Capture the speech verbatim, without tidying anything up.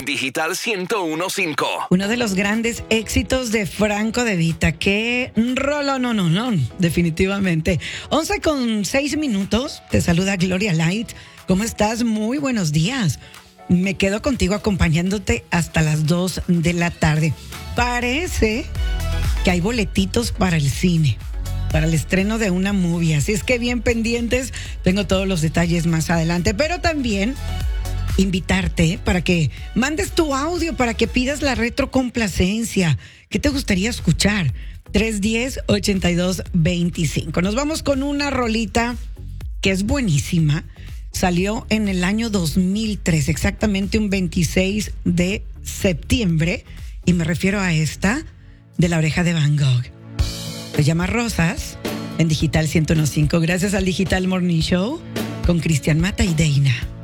Digital ciento uno punto cinco. Uno de los grandes éxitos de Franco De Vita. Qué rolo, no, no, no, definitivamente. once con seis minutos. Te saluda Gloria Light. ¿Cómo estás? Muy buenos días. Me quedo contigo acompañándote hasta las dos de la tarde. Parece que hay boletitos para el cine, para el estreno de una movie. Así es que bien pendientes. Tengo todos los detalles más adelante. Pero también invitarte para que mandes tu audio, para que pidas la retrocomplacencia. ¿Qué te gustaría escuchar? tres uno cero, ocho dos dos cinco. Nos vamos con una rolita que es buenísima. Salió en el año dos mil tres, exactamente un veintiséis de septiembre. Y me refiero a esta de La Oreja de Van Gogh. Se llama Rosas en Digital ciento uno punto cinco. Gracias al Digital Morning Show con Cristian Mata y Deina.